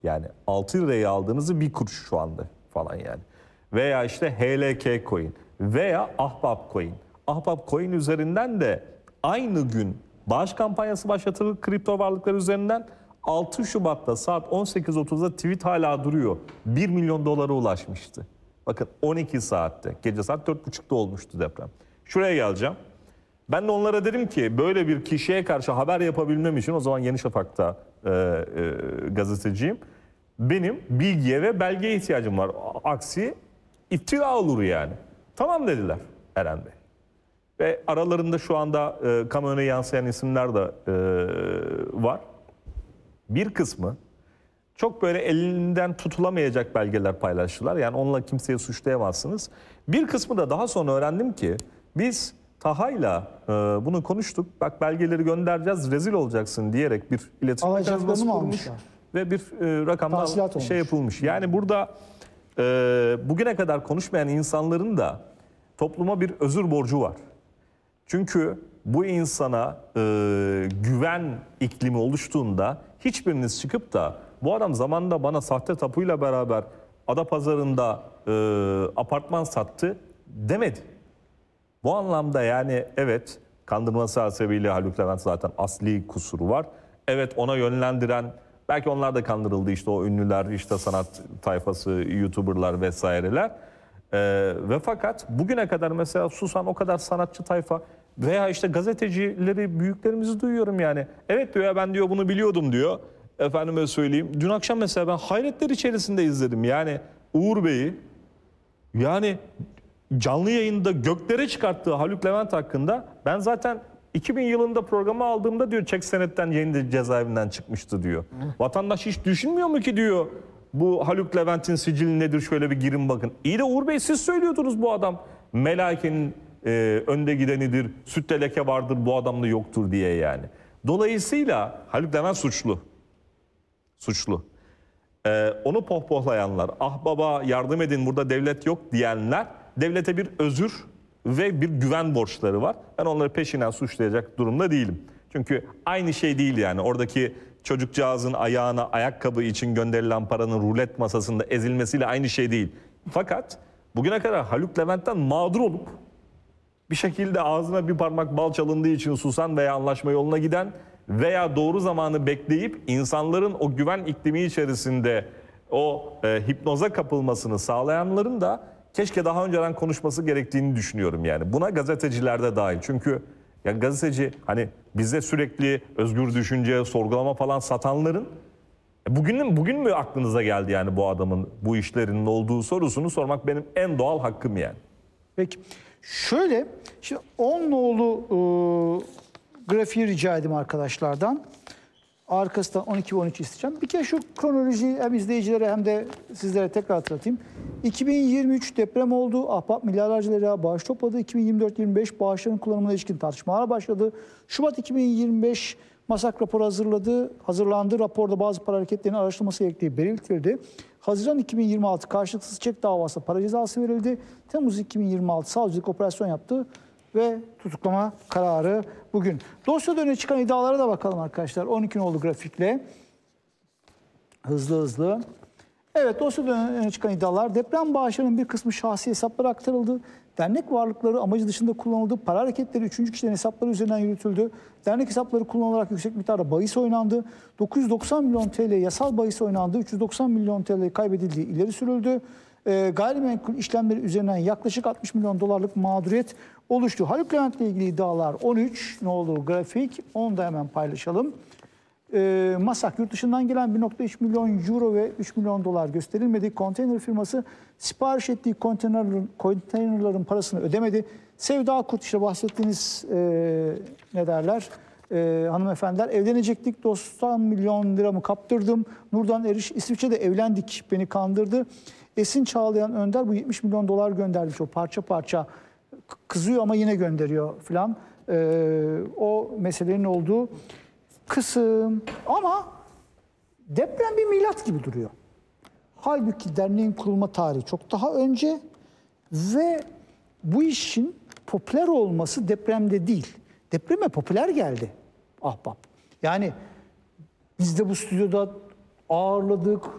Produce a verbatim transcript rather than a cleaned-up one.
Yani altı liraya aldığınızı bir kuruş şu anda falan yani. Veya işte H L K Coin veya Ahbap Coin. Ahbap Coin üzerinden de aynı gün bağış kampanyası başlatılır kripto varlıklar üzerinden. altı Şubat'ta saat on sekiz otuzda tweet hala duruyor. bir milyon dolara ulaşmıştı. Bakın on iki saatte, gece saat dört buçukta olmuştu deprem. Şuraya geleceğim. Ben de onlara dedim ki böyle bir kişiye karşı haber yapabilmem için, o zaman Yeni Şafak'ta e, e, gazeteciyim. Benim bilgiye ve belgeye ihtiyacım var. Aksi iftira olur yani. Tamam dediler Eren Bey. Ve aralarında şu anda e, kamuoyuna yansıyan isimler de e, var. Bir kısmı çok böyle elinden tutulamayacak belgeler paylaştılar. Yani onunla kimseye suçlayamazsınız. Bir kısmı da daha sonra öğrendim ki biz Taha'yla e, bunu konuştuk. Bak belgeleri göndereceğiz, rezil olacaksın diyerek bir iletişim mekanizması kurmuş. Ve bir e, rakamda şey yapılmış. Yani burada e, bugüne kadar konuşmayan insanların da topluma bir özür borcu var. Çünkü bu insana e, güven iklimi oluştuğunda hiçbiriniz çıkıp da bu adam zamanında bana sahte tapuyla beraber Adapazarı'nda e, apartman sattı demedi. Bu anlamda yani evet, kandırması hasebiyle Haluk Levent zaten asli kusuru var. Evet, ona yönlendiren, belki onlar da kandırıldı, işte o ünlüler, işte sanat tayfası, YouTuber'lar vesaireler. Ee, ve fakat bugüne kadar mesela susan o kadar sanatçı tayfa veya işte gazetecileri, büyüklerimizi duyuyorum yani. Evet diyor ya, ben diyor bunu biliyordum diyor. Efendime söyleyeyim. Dün akşam mesela ben hayretler içerisinde izledim. Yani Uğur Bey'i, yani canlı yayında göklere çıkarttığı Haluk Levent hakkında ben zaten iki bin yılında programı aldığımda diyor çek senetten yeni cezaevinden çıkmıştı diyor. Vatandaş hiç düşünmüyor mu ki diyor bu Haluk Levent'in sicili nedir, şöyle bir girin bakın. İyi de Uğur Bey siz söylüyordunuz bu adam Melaike'nin e, önde gidenidir, sütte leke vardır bu adamda yoktur diye yani. Dolayısıyla Haluk Levent suçlu. Suçlu. Ee, onu pohpohlayanlar, ah baba yardım edin burada devlet yok diyenler, devlete bir özür ve bir güven borçları var. Ben onları peşinden suçlayacak durumda değilim. Çünkü aynı şey değil yani. Oradaki çocukcağızın ayağına ayakkabı için gönderilen paranın rulet masasında ezilmesiyle aynı şey değil. Fakat bugüne kadar Haluk Levent'ten mağdur olup bir şekilde ağzına bir parmak bal çalındığı için susan veya anlaşma yoluna giden veya doğru zamanı bekleyip insanların o güven iklimi içerisinde o e, hipnoza kapılmasını sağlayanların da keşke daha önceden konuşması gerektiğini düşünüyorum yani. Buna gazeteciler de dahil. Çünkü ya gazeteci, hani bize sürekli özgür düşünce, sorgulama falan satanların e, bugün, bugün mü aklınıza geldi yani bu adamın bu işlerinin olduğu sorusunu sormak benim en doğal hakkım yani. Peki şöyle, şimdi on nolu e, grafiği rica edeyim arkadaşlardan. Arkasından on iki ve on üç isteyeceğim. Bir kere şu kronolojiyi hem izleyicilere hem de sizlere tekrar hatırlatayım. iki bin yirmi üç deprem oldu. Ahbap milyarlarca lira bağış topladı. iki bin yirmi dört yirmi beş bağışların kullanımına ilişkin tartışmalar başladı. Şubat iki bin yirmi beş MASAK raporu hazırladı. Hazırlandı. Raporda bazı para hareketlerinin araştırılması gerektiği belirtildi. Haziran iki bin yirmi altı karşılıksız çek davasında para cezası verildi. Temmuz iki bin yirmi altı savcılık operasyon yaptı ve tutuklama kararı bugün. Dosyada öne çıkan iddialara da bakalım arkadaşlar. on iki nolu grafikle. Hızlı hızlı. Evet, dosyada öne çıkan iddialar: deprem bağışlarının bir kısmı şahsi hesaplara aktarıldı. Dernek varlıkları amacı dışında kullanıldı. Para hareketleri üçüncü kişilerin hesapları üzerinden yürütüldü. Dernek hesapları kullanılarak yüksek miktarda bahis oynandı. dokuz yüz doksan milyon T L yasal bahis oynandı. üç yüz doksan milyon T L kaybedildiği ileri sürüldü. E, gayrimenkul işlemleri üzerinden yaklaşık altmış milyon dolarlık mağduriyet oluştu. Haluk Levent'le ilgili iddialar on üç nolu grafik. Onu da hemen paylaşalım. E, MASAK yurt dışından gelen bir nokta üç milyon euro ve üç milyon dolar gösterilmedi. Konteyner firması sipariş ettiği konteynerlerin, konteynerlerin parasını ödemedi. Sevda Akurt, işte bahsettiğiniz e, ne derler e, hanımefendiler, evlenecektik, doksan milyon liramı kaptırdım. Nurdan Eriş, İsviçre'de evlendik, beni kandırdı. Esin Çağlayan Önder bu yetmiş milyon dolar göndermiş, o parça parça kızıyor ama yine gönderiyor filan. E, o meselenin olduğu kısım. Ama deprem bir milat gibi duruyor. Halbuki derneğin kurulma tarihi çok daha önce ve bu işin popüler olması depremde değil. Depreme popüler geldi Ahbap. Yani biz de bu stüdyoda ağırladık,